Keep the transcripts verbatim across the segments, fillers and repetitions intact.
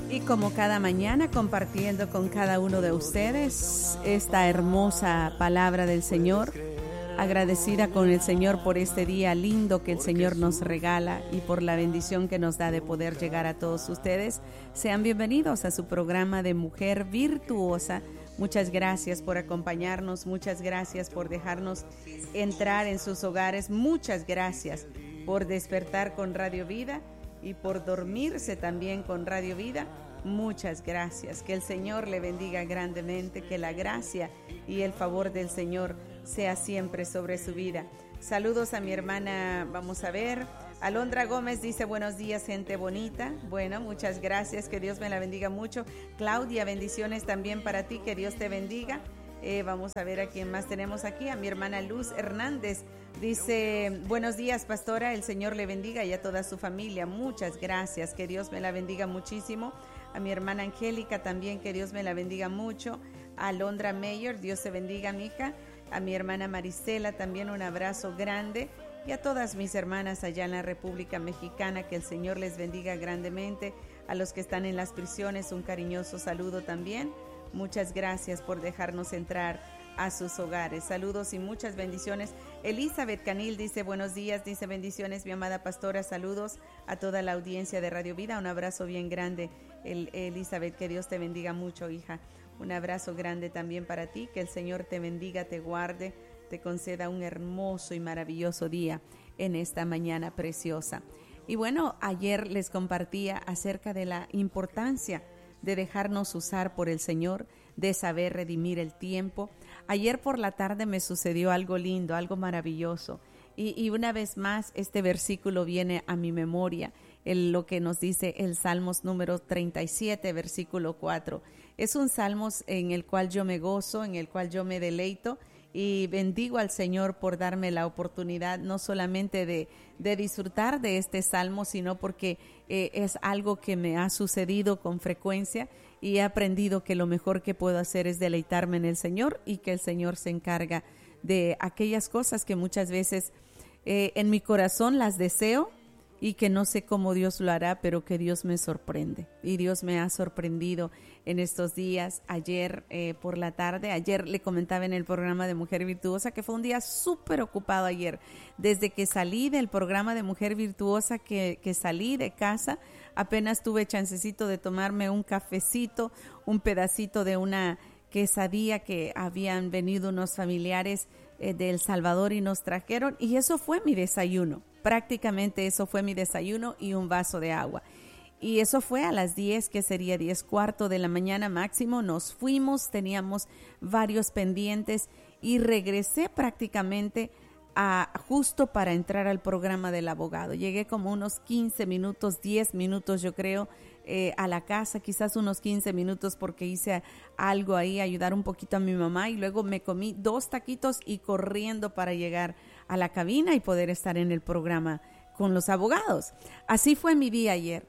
Y como cada mañana, compartiendo con cada uno de ustedes esta hermosa palabra del Señor, agradecida con el Señor por este día lindo que el Señor nos regala y por la bendición que nos da de poder llegar a todos ustedes. Sean bienvenidos a su programa de Mujer Virtuosa. Muchas gracias por acompañarnos, muchas gracias por dejarnos entrar en sus hogares, muchas gracias por despertar con Radio Vida y por dormirse también con Radio Vida. Muchas gracias. Que el Señor le bendiga grandemente, que la gracia y el favor del Señor sea siempre sobre su vida. Saludos a mi hermana, vamos a ver, Alondra Gómez dice buenos días, gente bonita. Bueno, muchas gracias, que Dios me la bendiga mucho. Claudia, bendiciones también para ti, que Dios te bendiga. Eh, vamos a ver a quién más tenemos aquí, a mi hermana Luz Hernández. Dice, buenos días, pastora, el Señor le bendiga y a toda su familia. Muchas gracias, que Dios me la bendiga muchísimo. A mi hermana Angélica también, que Dios me la bendiga mucho. A Alondra Meyer, Dios te bendiga, mija. A mi hermana Marisela también un abrazo grande. Y a todas mis hermanas allá en la República Mexicana, que el Señor les bendiga grandemente. A los que están en las prisiones, un cariñoso saludo también. Muchas gracias por dejarnos entrar a sus hogares. Saludos y muchas bendiciones. Elizabeth Canil dice buenos días, dice bendiciones mi amada pastora, saludos a toda la audiencia de Radio Vida, un abrazo bien grande. El, Elizabeth, que Dios te bendiga mucho, hija. Un abrazo grande también para ti, que el Señor te bendiga, te guarde, te conceda un hermoso y maravilloso día en esta mañana preciosa. Y bueno, ayer les compartía acerca de la importancia de dejarnos usar por el Señor, de saber redimir el tiempo. Ayer por la tarde me sucedió algo lindo, algo maravilloso. Y, y una vez más este versículo viene a mi memoria, el, lo que nos dice el Salmos número treinta y siete, versículo cuatro. Es un Salmos en el cual yo me gozo, en el cual yo me deleito y bendigo al Señor por darme la oportunidad no solamente de, de disfrutar de este Salmo, sino porque eh, es algo que me ha sucedido con frecuencia y he aprendido que lo mejor que puedo hacer es deleitarme en el Señor y que el Señor se encarga de aquellas cosas que muchas veces eh, en mi corazón las deseo y que no sé cómo Dios lo hará, pero que Dios me sorprende. Y Dios me ha sorprendido en estos días. Ayer eh, por la tarde, ayer le comentaba en el programa de Mujer Virtuosa que fue un día súper ocupado ayer. Desde que salí del programa de Mujer Virtuosa, que, que salí de casa, apenas tuve chancecito de tomarme un cafecito, un pedacito de una quesadilla que habían venido unos familiares eh, de El Salvador y nos trajeron, y eso fue mi desayuno. Prácticamente eso fue mi desayuno y un vaso de agua. Y eso fue a las diez, que sería diez cuarto de la mañana máximo. Nos fuimos, teníamos varios pendientes y regresé prácticamente a, justo para entrar al programa del abogado. Llegué como unos quince minutos, diez minutos yo creo, eh, a la casa, quizás unos quince minutos porque hice algo ahí, ayudar un poquito a mi mamá, y luego me comí dos taquitos y corriendo para llegar a la cabina y poder estar en el programa con los abogados. Así fue mi día ayer.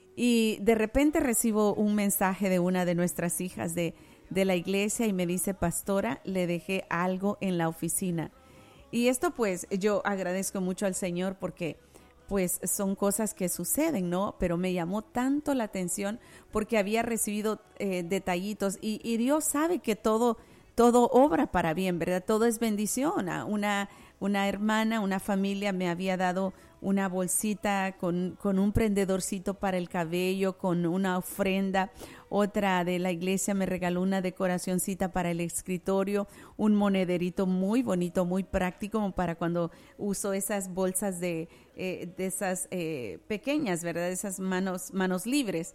Y de repente recibo un mensaje de una de nuestras hijas de, de la iglesia y me dice, pastora, le dejé algo en la oficina. Y esto pues yo agradezco mucho al Señor porque pues son cosas que suceden, ¿no? Pero me llamó tanto la atención porque había recibido eh, detallitos y, y Dios sabe que todo, todo obra para bien, ¿verdad? Todo es bendición. Una Una hermana, una familia me había dado una bolsita con, con un prendedorcito para el cabello, con una ofrenda. Otra de la iglesia me regaló una decoracioncita para el escritorio, un monederito muy bonito, muy práctico como para cuando uso esas bolsas de, eh, de esas eh, pequeñas, ¿verdad? Esas manos, manos libres.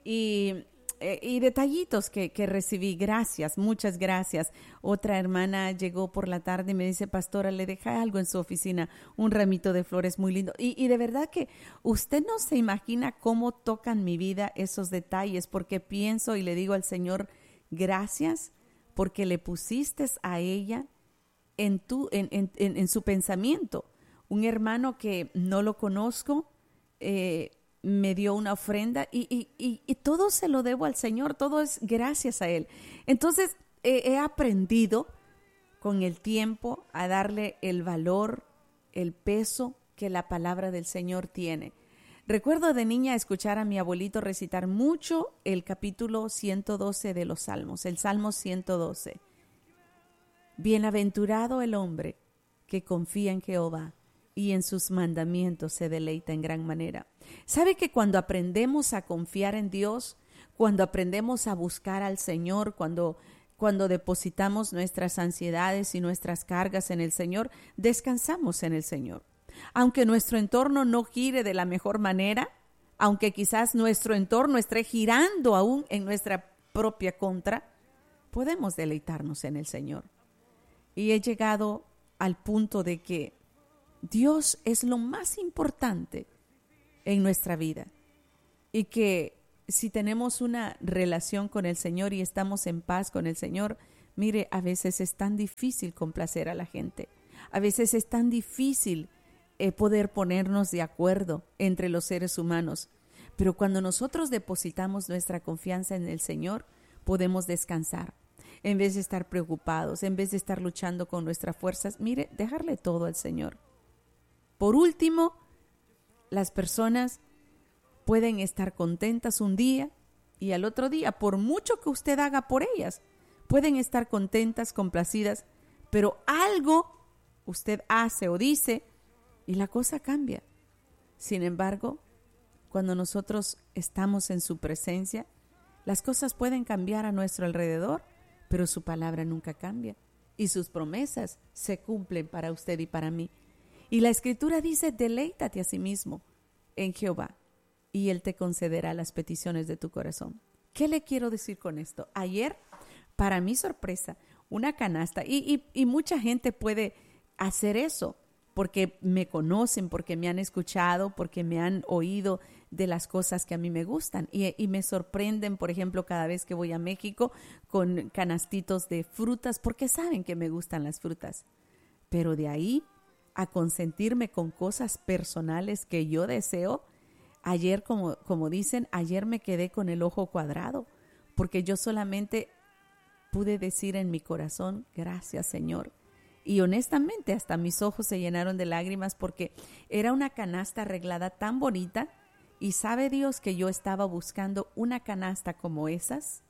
Y Eh, y detallitos que, que recibí. Gracias, muchas gracias. Otra hermana llegó por la tarde y me dice, pastora, le dejé algo en su oficina, un ramito de flores muy lindo. Y, y de verdad que usted no se imagina cómo tocan mi vida esos detalles, porque pienso y le digo al Señor, gracias porque le pusiste a ella en, tu, en, en, en, en su pensamiento. Un hermano que no lo conozco, eh, me dio una ofrenda y, y, y, y todo se lo debo al Señor, todo es gracias a Él. Entonces eh, he aprendido con el tiempo a darle el valor, el peso que la palabra del Señor tiene. Recuerdo de niña escuchar a mi abuelito recitar mucho el capítulo ciento doce de los Salmos, el Salmo ciento doce. Bienaventurado el hombre que confía en Jehová y en sus mandamientos se deleita en gran manera. ¿Sabe que cuando aprendemos a confiar en Dios, cuando aprendemos a buscar al Señor, cuando, cuando depositamos nuestras ansiedades y nuestras cargas en el Señor, descansamos en el Señor? Aunque nuestro entorno no gire de la mejor manera, aunque quizás nuestro entorno esté girando aún en nuestra propia contra, podemos deleitarnos en el Señor. Y he llegado al punto de que Dios es lo más importante en nuestra vida y que si tenemos una relación con el Señor y estamos en paz con el Señor, mire, a veces es tan difícil complacer a la gente, a veces es tan difícil eh, poder ponernos de acuerdo entre los seres humanos, pero cuando nosotros depositamos nuestra confianza en el Señor, podemos descansar. En vez de estar preocupados, en vez de estar luchando con nuestras fuerzas, mire, dejarle todo al Señor. Por último, las personas pueden estar contentas un día y al otro día, por mucho que usted haga por ellas, pueden estar contentas, complacidas, pero algo usted hace o dice y la cosa cambia. Sin embargo, cuando nosotros estamos en su presencia, las cosas pueden cambiar a nuestro alrededor, pero su palabra nunca cambia y sus promesas se cumplen para usted y para mí. Y la Escritura dice, deleítate a sí mismo en Jehová y Él te concederá las peticiones de tu corazón. ¿Qué le quiero decir con esto? Ayer, para mi sorpresa, una canasta, y, y, y mucha gente puede hacer eso porque me conocen, porque me han escuchado, porque me han oído de las cosas que a mí me gustan y, y me sorprenden, por ejemplo, cada vez que voy a México con canastitos de frutas porque saben que me gustan las frutas. Pero de ahí a consentirme con cosas personales que yo deseo, ayer, como, como dicen, ayer me quedé con el ojo cuadrado porque yo solamente pude decir en mi corazón, gracias Señor. Y honestamente hasta mis ojos se llenaron de lágrimas porque era una canasta arreglada tan bonita. Y sabe Dios que yo estaba buscando una canasta como esas.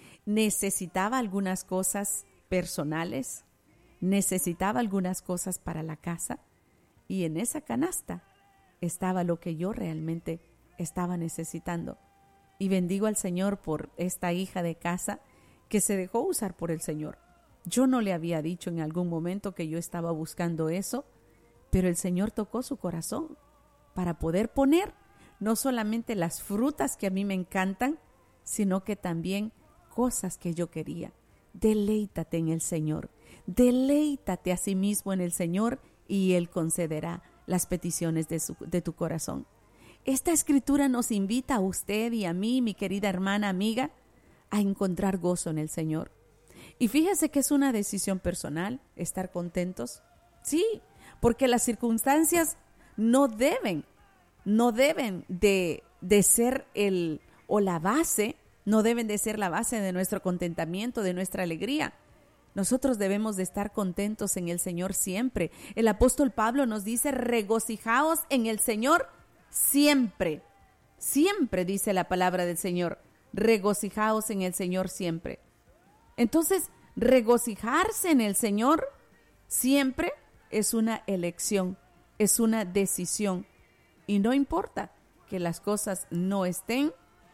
Necesitaba algunas cosas personales, necesitaba algunas cosas para la casa y en esa canasta estaba lo que yo realmente estaba necesitando. Y bendigo al Señor por esta hija de casa que se dejó usar por el Señor. Yo no le había dicho en algún momento que yo estaba buscando eso, pero el Señor tocó su corazón para poder poner no solamente las frutas que a mí me encantan, sino que también cosas que yo quería. Deleítate en el Señor, deleítate a sí mismo en el Señor y Él concederá las peticiones de, su, de tu corazón. Esta escritura nos invita a usted y a mí, mi querida hermana, amiga, a encontrar gozo en el Señor. Y fíjese que es una decisión personal estar contentos. Sí, porque las circunstancias no deben no deben de, de ser el o la base, no deben de ser la base de nuestro contentamiento, de nuestra alegría. Nosotros debemos de estar contentos en el Señor siempre. El apóstol Pablo nos dice, regocijaos en el Señor siempre. Siempre dice la palabra del Señor, regocijaos en el Señor siempre. Entonces, regocijarse en el Señor siempre es una elección, es una decisión. Y no importa que las cosas no estén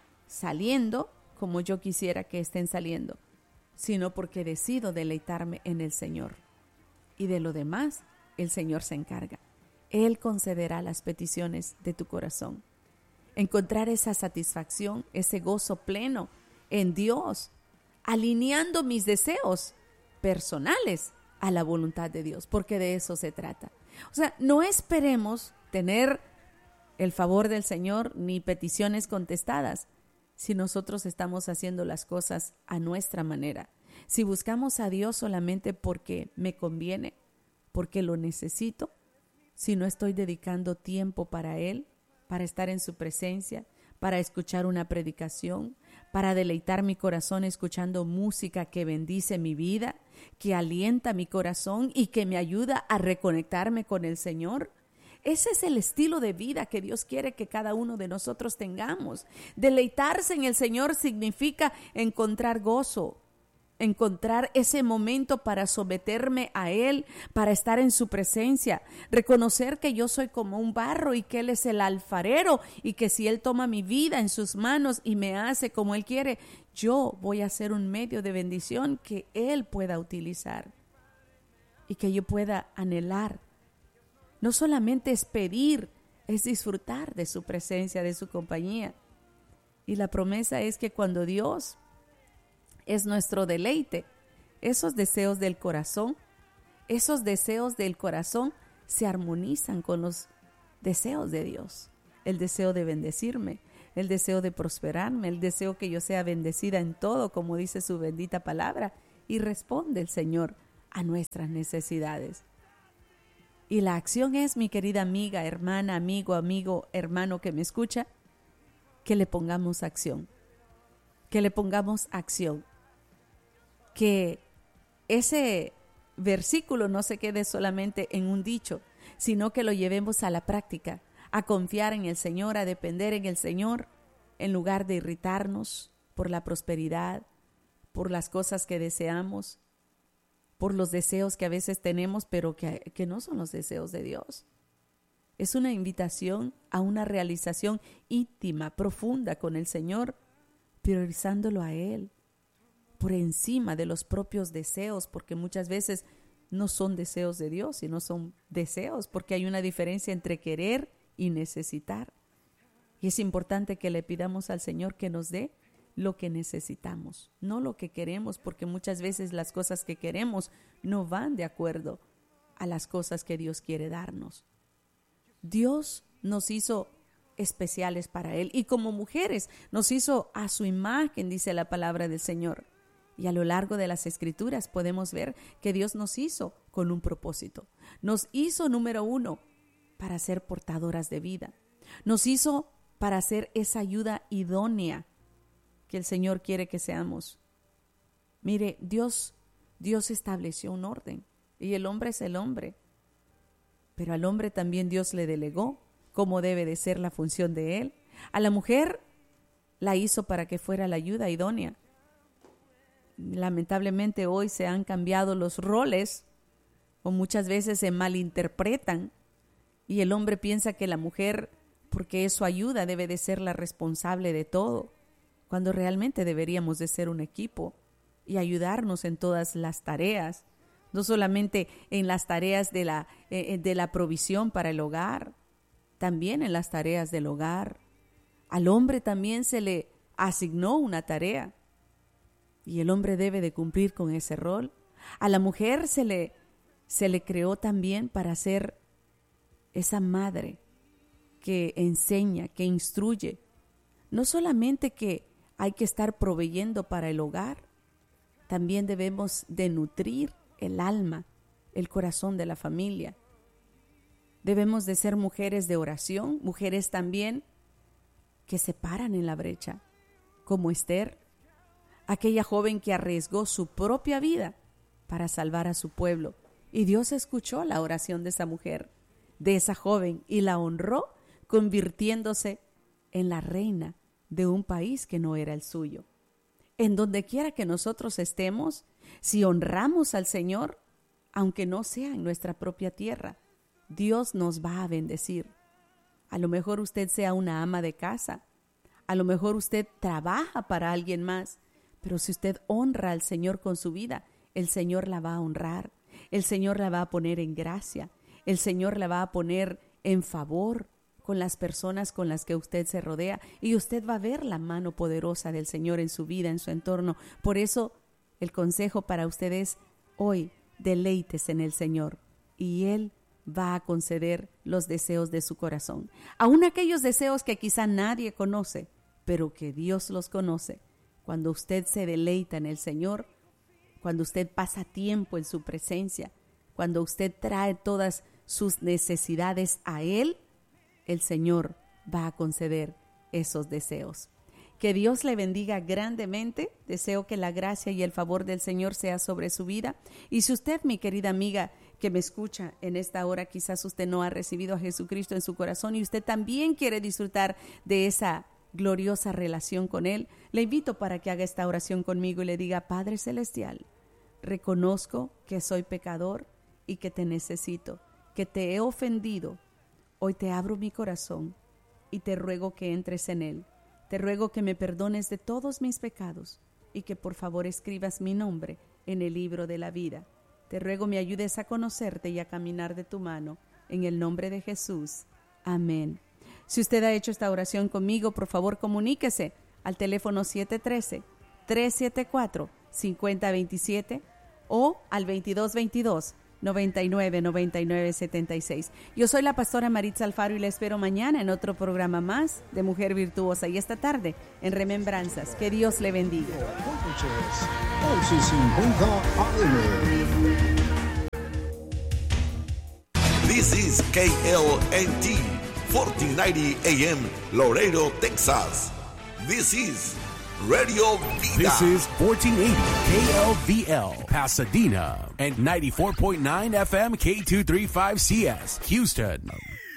saliendo como yo quisiera que estén saliendo, sino porque decido deleitarme en el Señor. Y de lo demás, el Señor se encarga. Él concederá las peticiones de tu corazón. Encontrar esa satisfacción, ese gozo pleno en Dios, alineando mis deseos personales a la voluntad de Dios, porque de eso se trata. O sea, no esperemos tener el favor del Señor ni peticiones contestadas si nosotros estamos haciendo las cosas a nuestra manera. Si buscamos a Dios solamente porque me conviene, porque lo necesito, si no estoy dedicando tiempo para Él, para estar en su presencia, para escuchar una predicación, para deleitar mi corazón escuchando música que bendice mi vida, que alienta mi corazón y que me ayuda a reconectarme con el Señor, Ese es el estilo de vida que Dios quiere que cada uno de nosotros tengamos. Deleitarse en el Señor significa encontrar gozo, encontrar ese momento para someterme a Él, para estar en su presencia, reconocer que yo soy como un barro y que Él es el alfarero y que si Él toma mi vida en sus manos y me hace como Él quiere, yo voy a ser un medio de bendición que Él pueda utilizar y que yo pueda anhelar. No solamente es pedir, es disfrutar de su presencia, de su compañía. Y la promesa es que cuando Dios es nuestro deleite, esos deseos del corazón, esos deseos del corazón se armonizan con los deseos de Dios. El deseo de bendecirme, el deseo de prosperarme, el deseo que yo sea bendecida en todo, como dice su bendita palabra, y responde el Señor a nuestras necesidades. Y la acción es, mi querida amiga, hermana, amigo, amigo, hermano que me escucha, que le pongamos acción, que le pongamos acción, que ese versículo no se quede solamente en un dicho, sino que lo llevemos a la práctica, a confiar en el Señor, a depender en el Señor, en lugar de irritarnos por la prosperidad, por las cosas que deseamos, por los deseos que a veces tenemos, pero que, que no son los deseos de Dios. Es una invitación a una realización íntima, profunda con el Señor, priorizándolo a Él, por encima de los propios deseos, porque muchas veces no son deseos de Dios, sino son deseos, porque hay una diferencia entre querer y necesitar. Y es importante que le pidamos al Señor que nos dé lo que necesitamos, no lo que queremos, porque muchas veces las cosas que queremos no van de acuerdo a las cosas que Dios quiere darnos. Dios nos hizo especiales para Él y como mujeres nos hizo a su imagen, dice la palabra del Señor. Y a lo largo de las Escrituras podemos ver que Dios nos hizo con un propósito. Nos hizo, número uno, para ser portadoras de vida. Nos hizo para ser esa ayuda idónea que el Señor quiere que seamos. Mire, Dios, Dios estableció un orden y el hombre es el hombre. Pero al hombre también Dios le delegó cómo debe de ser la función de él. A la mujer la hizo para que fuera la ayuda idónea. Lamentablemente hoy se han cambiado los roles o muchas veces se malinterpretan y el hombre piensa que la mujer, porque es su ayuda, debe de ser la responsable de todo, cuando realmente deberíamos de ser un equipo y ayudarnos en todas las tareas, no solamente en las tareas de la, eh, de la provisión para el hogar, también en las tareas del hogar. Al hombre también se le asignó una tarea y el hombre debe de cumplir con ese rol. A la mujer se le, se le creó también para ser esa madre que enseña, que instruye. No solamente que hay que estar proveyendo para el hogar, también debemos de nutrir el alma, el corazón de la familia. Debemos de ser mujeres de oración, mujeres también que se paran en la brecha, como Esther, aquella joven que arriesgó su propia vida para salvar a su pueblo. Y Dios escuchó la oración de esa mujer, de esa joven, y la honró, convirtiéndose en la reina de un país que no era el suyo. En donde quiera que nosotros estemos, si honramos al Señor, aunque no sea en nuestra propia tierra, Dios nos va a bendecir. A lo mejor usted sea una ama de casa, a lo mejor usted trabaja para alguien más, pero si usted honra al Señor con su vida, el Señor la va a honrar, el Señor la va a poner en gracia, el Señor la va a poner en favor con las personas con las que usted se rodea y usted va a ver la mano poderosa del Señor en su vida, en su entorno. Por eso el consejo para usted es hoy, deleites en el Señor y Él va a conceder los deseos de su corazón. Aún aquellos deseos que quizá nadie conoce, pero que Dios los conoce. Cuando usted se deleita en el Señor, cuando usted pasa tiempo en su presencia, cuando usted trae todas sus necesidades a Él, el Señor va a conceder esos deseos. Que Dios le bendiga grandemente. Deseo que la gracia y el favor del Señor sea sobre su vida. Y si usted, mi querida amiga, que me escucha en esta hora, quizás usted no ha recibido a Jesucristo en su corazón y usted también quiere disfrutar de esa gloriosa relación con Él, le invito para que haga esta oración conmigo y le diga: Padre Celestial, reconozco que soy pecador y que te necesito, que te he ofendido. Hoy te abro mi corazón y te ruego que entres en él. Te ruego que me perdones de todos mis pecados y que por favor escribas mi nombre en el libro de la vida. Te ruego me ayudes a conocerte y a caminar de tu mano. En el nombre de Jesús. Amén. Si usted ha hecho esta oración conmigo, por favor comuníquese al teléfono siete uno tres, tres siete cuatro, cinco cero dos siete o al veintidós veintidós, noventa y nueve, noventa y nueve, setenta y seis. Yo soy la pastora Maritza Alfaro y la espero mañana en otro programa más de Mujer Virtuosa y esta tarde en Remembranzas. Que Dios le bendiga. once cincuenta A M. This is K L N T, fourteen ninety A M, Laredo, Texas. This is Radio Vida. This is fourteen eighty K L V L, Pasadena, and ninety-four point nine F M K two thirty-five C S, Houston.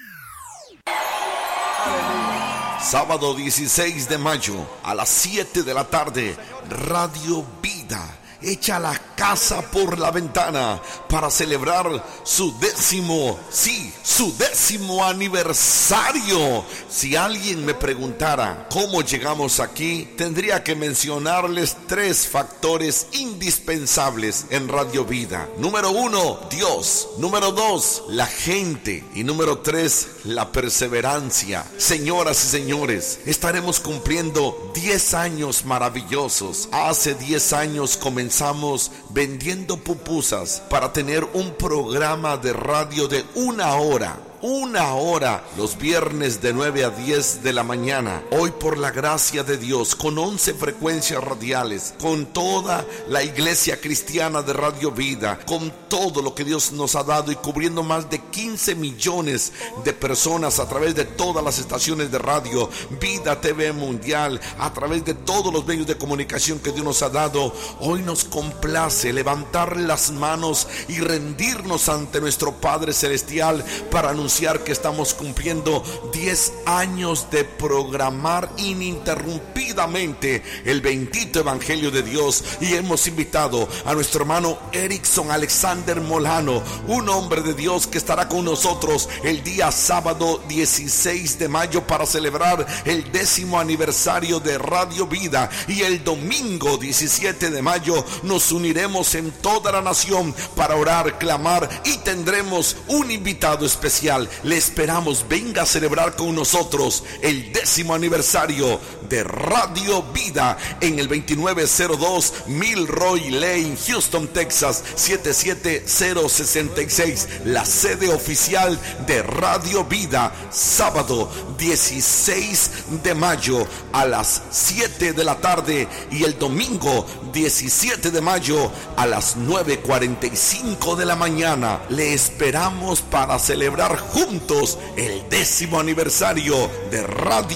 Sábado dieciséis de mayo a las siete de la tarde, Radio Vida echa la casa por la ventana para celebrar su décimo, sí, su décimo aniversario. Si alguien me preguntara cómo llegamos aquí, tendría que mencionarles tres factores indispensables en Radio Vida. Número uno, Dios. Número dos, la gente. Y número tres, la perseverancia. Señoras y señores, estaremos cumpliendo diez años maravillosos. Hace diez años comenzamos Comenzamos vendiendo pupusas para tener un programa de radio de una hora. Una hora los viernes de nueve a diez de la mañana. Hoy, por la gracia de Dios, con once frecuencias radiales, con toda la iglesia cristiana de Radio Vida, con todo lo que Dios nos ha dado y cubriendo más de quince millones de personas a través de todas las estaciones de radio, Vida T V Mundial, a través de todos los medios de comunicación que Dios nos ha dado. Hoy nos complace levantar las manos y rendirnos ante nuestro Padre Celestial para anunciar que estamos cumpliendo diez años de programar ininterrumpidamente el bendito evangelio de Dios, y hemos invitado a nuestro hermano Erickson Alexander Molano, un hombre de Dios que estará con nosotros el día sábado dieciséis de mayo para celebrar el décimo aniversario de Radio Vida, y el domingo diecisiete de mayo nos uniremos en toda la nación para orar, clamar, y tendremos un invitado especial. Le esperamos, venga a celebrar con nosotros el décimo aniversario de Radio Vida en el veintinueve cero dos Milroy Lane, Houston, Texas, siete siete cero seis seis, la sede oficial de Radio Vida. Sábado dieciséis de mayo a las siete de la tarde y el domingo diecisiete de mayo a las nueve cuarenta y cinco de la mañana. Le esperamos para celebrar juntos el décimo aniversario de Radio